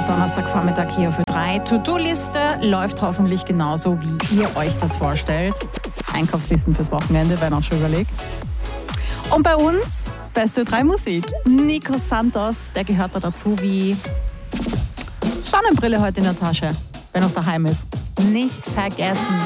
Donnerstagvormittag hier für 3. To-Do-Liste läuft hoffentlich genauso, wie ihr euch das vorstellt. Einkaufslisten fürs Wochenende werden auch schon überlegt. Und bei uns Beste 3 Musik. Nico Santos, der gehört da dazu wie Sonnenbrille heute in der Tasche, wenn er daheim ist. Nicht vergessen.